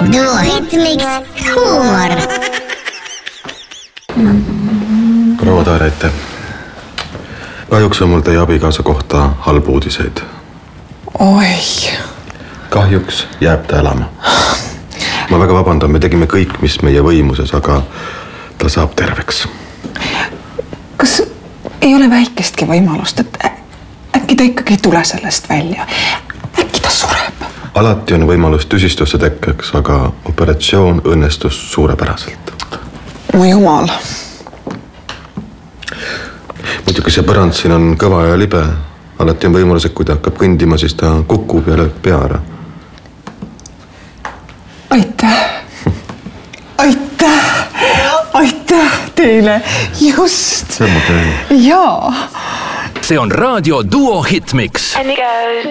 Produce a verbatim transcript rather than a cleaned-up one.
Duo Hitmix huumor. Proua Taarete, kahjuks on mul teie abikaasa kohta halbu uudiseid. Oi. Kahjuks jääb ta elama. Ma väga vabandan, me tegime kõik, mis meie võimuses, aga ta saab terveks. Kas ei ole väikestki võimalust, et äkki ta ikkagi ei tule sellest välja? Äkki ta sureb? Alati on võimalus tüsistusse tekkeks, aga operatsioon õnnestus suurepäraselt. Mu jumal. Muidugi see põrand siin on kõva ja libe. Alati on võimalus, et kui ta hakkab kõndima, siis ta kukub ja lööb pea ära. Aitäh. Aitäh. Aitäh teile. Just. See on mu töö. Jaa. See on Raadio Duo Hitmix.